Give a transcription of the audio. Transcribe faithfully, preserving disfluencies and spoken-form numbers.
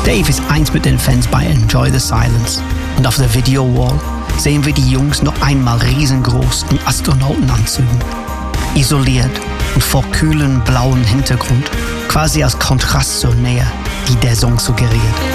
Dave ist eins mit den Fans bei Enjoy the Silence. Und auf der Video-Wall sehen wir die Jungs noch einmal riesengroß in Astronautenanzügen. Isoliert und vor kühlem blauen Hintergrund, quasi als Kontrast zur Nähe, die der Song suggeriert.